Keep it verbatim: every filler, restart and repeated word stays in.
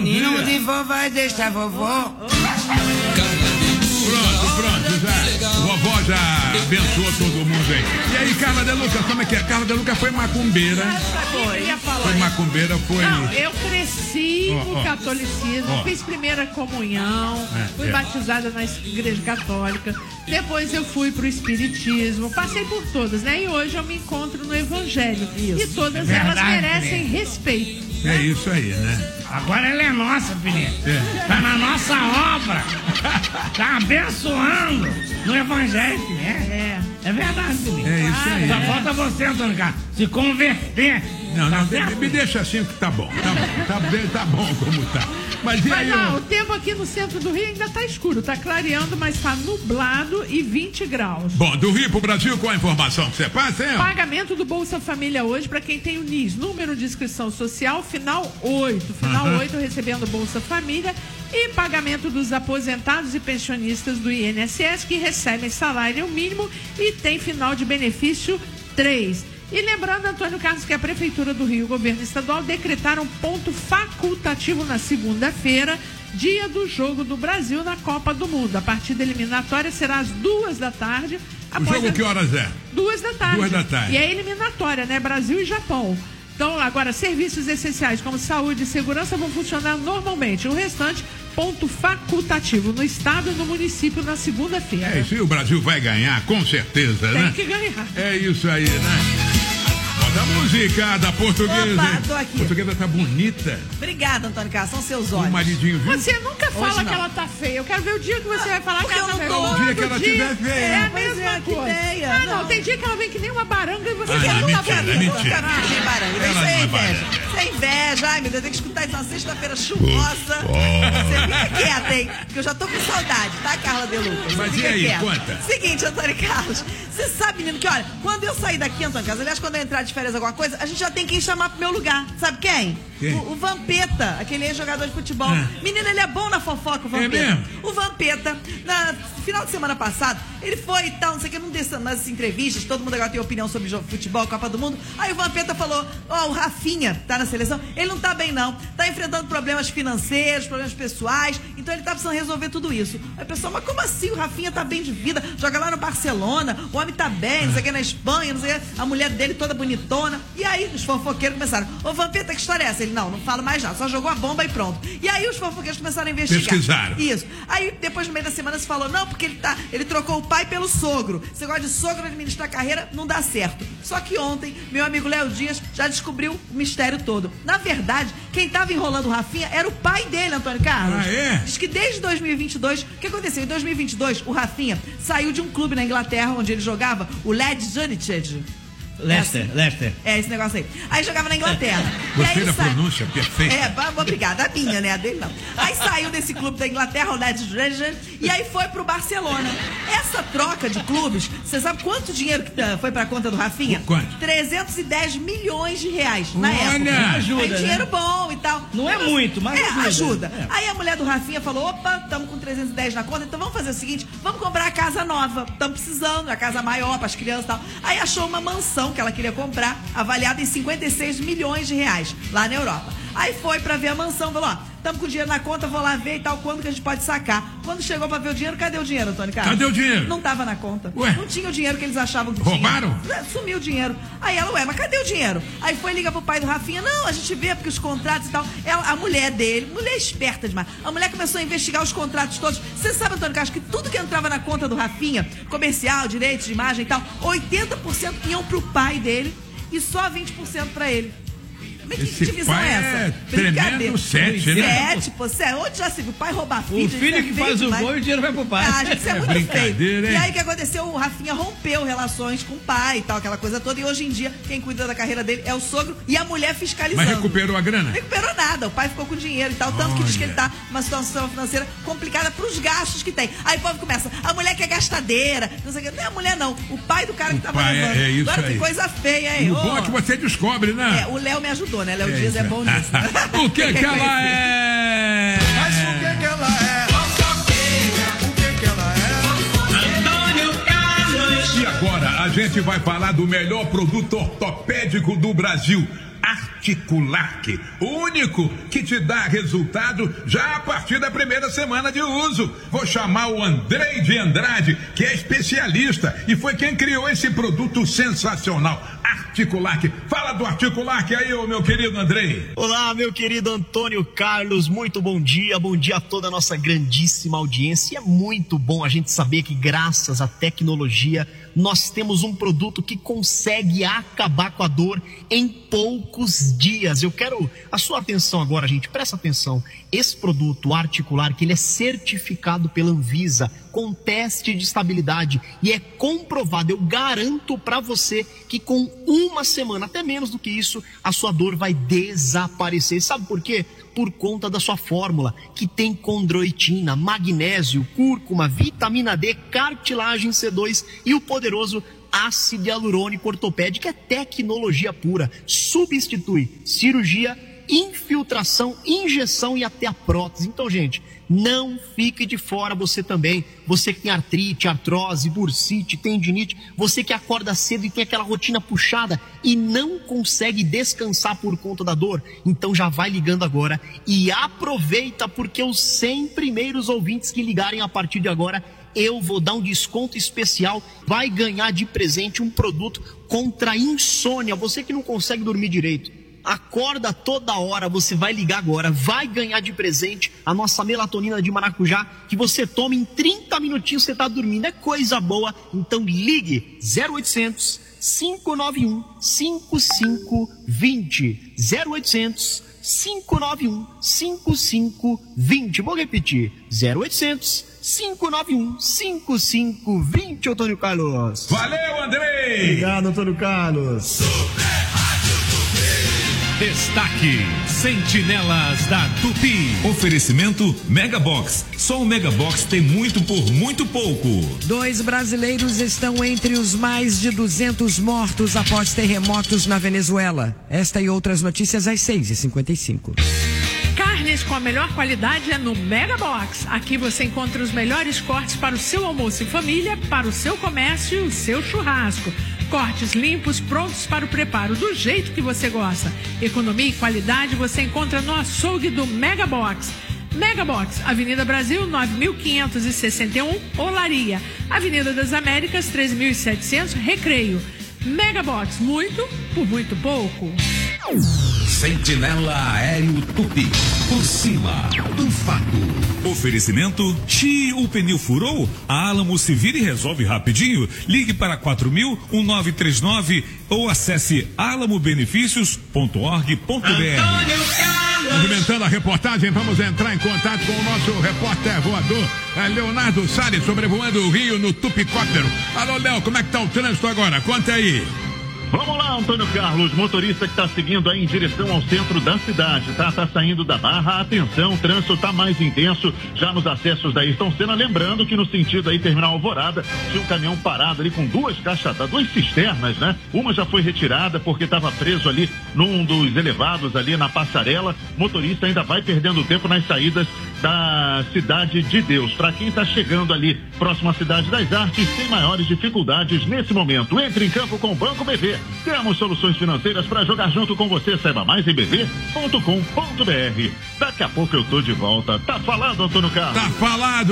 menino de vovó deixa vovó. Pronto, pronto, já. Vovó já abençoou todo mundo aí. E aí, Carla De Luca, como é que é? Carla De Luca foi macumbeira. Foi. Foi macumbeira, foi. Não, eu cresci oh, no oh. catolicismo, oh. fiz primeira comunhão, é, fui é. batizada na igreja católica, depois eu fui pro espiritismo, passei por todas, né? E hoje eu me encontro no evangelho. Isso. E todas é elas verdade, merecem né? respeito. É isso aí, né? Agora ela é nossa, filhinha. É. Tá na nossa obra. Tá abençoando no evangelho, né? É. É verdade, filhinha. É isso aí. Só falta você, Antônio Carlos, se converter. Não, não, tá me, me deixa assim que tá bom. Tá bom, tá, bem, tá bom como tá. Mas e aí, Mas não, ó, o tempo aqui no centro do Rio ainda tá escuro, tá clareando, mas tá nublado e vinte graus. Bom, do Rio pro Brasil, qual a informação que você passa, hein? Pagamento do Bolsa Família hoje para quem tem o N I S, número de inscrição social, final oito. Final Uhum. oito recebendo Bolsa Família e pagamento dos aposentados e pensionistas do I N S S que recebem salário mínimo e tem final de benefício três. E lembrando, Antônio Carlos, que a Prefeitura do Rio e o Governo Estadual decretaram ponto facultativo na segunda-feira, dia do Jogo do Brasil na Copa do Mundo. A partida eliminatória será às duas da tarde. O jogo a... que horas é? Duas da tarde. Duas da tarde. E é eliminatória, né? Brasil e Japão. Então, agora, serviços essenciais como saúde e segurança vão funcionar normalmente. O restante, ponto facultativo no estado e no município na segunda-feira. É isso aí, o Brasil vai ganhar, com certeza, Tem né? que ganhar. É isso aí, né? Bota a música da portuguesa. Opa, tô aqui. A portuguesa tá bonita. Obrigada, Antônio Carlos, são seus O olhos. maridinho, viu? Você nunca fala Hoje não. que ela tá feia. Eu quero ver o dia que você vai falar que porque ela eu tá não feia. tô. O dia que ela Todo tiver feia. É a Pois mesma é, que coisa. ideia. Ah, não, Não. tem dia que ela vem que nem uma baranga e você Ah, quer não, nunca mentira, bonita. mentira. Nunca vi baranga. Ela Isso não é é inveja. baranga. Isso é inveja. Ai, meu Deus, eu tenho que escutar isso na sexta-feira chuvosa. Você fica quieta, hein? Porque eu já tô com saudade, tá, Carla De Lucas? Você Mas e fica aí, quieta. conta. Seguinte, Antônio Carlos. Você sabe, menino, que olha, quando eu sair daqui, Antônio Carlos, aliás, quando eu entrar de férias alguma coisa, a gente já tem quem chamar pro meu lugar. Sabe quem? Quem? O, o Vampeta, aquele ex-jogador de futebol. É. Menino, ele é bom na fofoca, o Vampeta. É mesmo? O Vampeta, na final de semana passada, ele foi e tal, não sei o que, num desses, nas entrevistas, todo mundo agora tem opinião sobre jogo de futebol, Copa do Mundo. Aí o Vampeta falou: ó, oh, o Rafinha tá na seleção, ele não tá bem não, tá enfrentando problemas financeiros, problemas pessoais, então ele tá precisando resolver tudo isso. Aí o pessoal, mas como assim? O Rafinha tá bem de vida, joga lá no Barcelona, o homem tá bem, não sei o que, na Espanha, não sei o que, a mulher dele toda bonitona. E aí os fofoqueiros começaram: ô Vampeta, que história é essa? Ele, não, não falo mais nada, só jogou a bomba e pronto. E aí os fofoqueiros começaram a investigar. Pesquisaram. Isso. Aí depois no meio da semana se falou: não, porque ele tá, ele trocou o pai pelo sogro. Esse negócio de sogro administrar a carreira não dá certo. Só que ontem, meu amigo Léo Dias já descobriu o mistério todo. Na verdade, quem tava enrolando o Rafinha era o pai dele, Antônio Carlos. Ah, é? Diz que desde dois mil e vinte e dois, o que aconteceu? Em dois mil e vinte e dois, o Rafinha saiu de um clube na Inglaterra onde ele jogava, o Leeds United. Leicester, Leicester. É, esse negócio aí. Aí jogava na Inglaterra. E Gostei aí da sai- pronúncia perfeita. É, ba- obrigada. A minha, né? A dele não. Aí saiu desse clube da Inglaterra, o Leeds United, e aí foi pro Barcelona. Essa troca de clubes, você sabe quanto dinheiro que ah, foi pra conta do Rafinha? Quanto? trezentos e dez milhões de reais na Olha! época. Ajuda, Aí né? dinheiro bom e tal. Não é muito, mas É, ajuda. ajuda. É. Aí a mulher do Rafinha falou: opa, estamos com trezentos e dez na conta, então vamos fazer o seguinte, vamos comprar a casa nova. Estamos precisando, a casa maior para as crianças e tal. Aí achou uma mansão que ela queria comprar, avaliada em cinquenta e seis milhões de reais, lá na Europa. Aí foi pra ver a mansão, falou: ó, estamos com dinheiro na conta, vou lá ver e tal, quando que a gente pode sacar. Quando chegou pra ver o dinheiro, cadê o dinheiro, Antônio Carlos? Cadê o dinheiro? Não tava na conta. Ué? Não tinha o dinheiro que eles achavam que Roubaram? tinha. É, sumiu o dinheiro. Aí ela, ué, mas cadê o dinheiro? Aí foi ligar pro pai do Rafinha: não, a gente vê porque os contratos e tal. Ela, a mulher dele, mulher esperta demais, a mulher começou a investigar os contratos todos. Você sabe, Antônio Carlos, que tudo que entrava na conta do Rafinha, comercial, direitos de imagem e tal, oitenta por cento iam pro pai dele e só vinte por cento pra ele. Mas que Esse divisão pai é é essa? tremendo sete, né? Sete, pô, sério, onde já se viu? O pai roubar filho. O filho que faz o gol e o dinheiro vai pro pai. Ah, gente, isso é, É muito brincadeira, feio. hein? E aí o que aconteceu? O Rafinha rompeu relações com o pai e tal, aquela coisa toda. E hoje em dia, quem cuida da carreira dele é o sogro e a mulher fiscalizando. Mas recuperou a grana? Não recuperou nada. O pai ficou com dinheiro e tal. Tanto que diz que Olha. ele tá numa situação financeira complicada pros gastos que tem. Aí o povo começa: a mulher que é gastadeira, não sei o que. Não é a mulher, não. O pai do cara O que tava pai, levando. é isso Agora aí. que coisa feia, hein? E o bom Ô. é que você descobre, né? É, o Léo me ajudou, né? Léo É Dias é isso. bom nisso. O que que ela conhecido. é? Mas o que que ela é? O que que ela é? Antônio Carlos. E agora a gente vai falar do melhor produto ortopédico do Brasil, Articulac, o único que te dá resultado já a partir da primeira semana de uso. Vou chamar o Andrei de Andrade, que é especialista e foi quem criou esse produto sensacional, Articulac. Fala do Articulac aí, ô meu querido Andrei. Olá, meu querido Antônio Carlos, muito bom dia, bom dia a toda a nossa grandíssima audiência. E é muito bom a gente saber que graças à tecnologia nós temos um produto que consegue acabar com a dor em poucos dias. Eu quero a sua atenção agora, gente, presta atenção. Esse produto Articulac, ele é certificado pela Anvisa com teste de estabilidade e é comprovado, eu garanto para você que com uma semana, até menos do que isso, a sua dor vai desaparecer. Sabe por quê? Por conta da sua fórmula, que tem condroitina, magnésio, cúrcuma, vitamina D, cartilagem C dois e o poderoso ácido hialurônico ortopédico. É tecnologia pura, substitui cirurgia, infiltração, injeção e até a prótese. Então, gente, não fique de fora você também. Você que tem artrite, artrose, bursite, tendinite, você que acorda cedo e tem aquela rotina puxada e não consegue descansar por conta da dor, então já vai ligando agora e aproveita, porque os cem primeiros ouvintes que ligarem a partir de agora, eu vou dar um desconto especial, vai ganhar de presente um produto contra a insônia. Você que não consegue dormir direito, acorda toda hora, você vai ligar agora, vai ganhar de presente a nossa melatonina de maracujá, que você toma em trinta minutinhos, você está dormindo, é coisa boa. Então ligue zero oitocentos, cinco nove um, cinco cinco dois zero, zero oitocentos, cinco nove um, cinco cinco dois zero. Vou repetir, zero oitocentos, cinco nove um, cinco cinco dois zero, Antônio Carlos. Valeu, Andrei! Obrigado, Antônio Carlos. Destaque: Sentinelas da Tupi. Oferecimento Megabox. Só o Megabox tem muito por muito pouco. Dois brasileiros estão entre os mais de duzentos mortos após terremotos na Venezuela. Esta e outras notícias às seis e cinquenta e cinco. Carnes com a melhor qualidade é no Megabox. Aqui você encontra os melhores cortes para o seu almoço em família, para o seu comércio e o seu churrasco. Cortes limpos, prontos para o preparo do jeito que você gosta. Economia e qualidade você encontra no açougue do Megabox. Megabox, Avenida Brasil nove mil quinhentos e sessenta e um, Olaria. Avenida das Américas treze mil e setecentos, Recreio. Megabox, muito por muito pouco. Sentinela Aéreo Tupi. Por cima do fato. Oferecimento Xi, o pneu furou? A Alamo se vira e resolve rapidinho. Ligue para quatro mil, um nove três nove ou acesse alamo benefícios ponto org ponto br. Movimentando a reportagem, vamos entrar em contato com o nosso repórter voador, Leonardo Salles, sobrevoando o Rio no Tupicóptero. Alô, Léo, como é que tá o trânsito agora? Conta aí. Vamos lá, Antônio Carlos, motorista que está seguindo aí em direção ao centro da cidade, tá? Tá saindo da Barra, atenção, o trânsito tá mais intenso já nos acessos da Ayrton Senna, lembrando que no sentido aí Terminal Alvorada, tinha um caminhão parado ali com duas caixas, duas cisternas, né? Uma já foi retirada porque estava preso ali num dos elevados ali na passarela. Motorista ainda vai perdendo tempo nas saídas da Cidade de Deus. Para quem está chegando ali próximo à Cidade das Artes, sem maiores dificuldades nesse momento. Entre em campo com o Banco B V. Temos soluções financeiras para jogar junto com você. Saiba mais em b v ponto com ponto b r. Daqui a pouco eu tô de volta. Tá falado, Antônio Carlos? Tá falado.